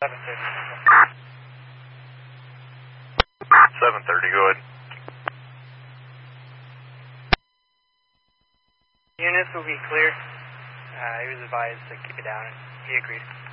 7:30. 7:30, go ahead. Units will be clear. He was advised to keep it down, and he agreed.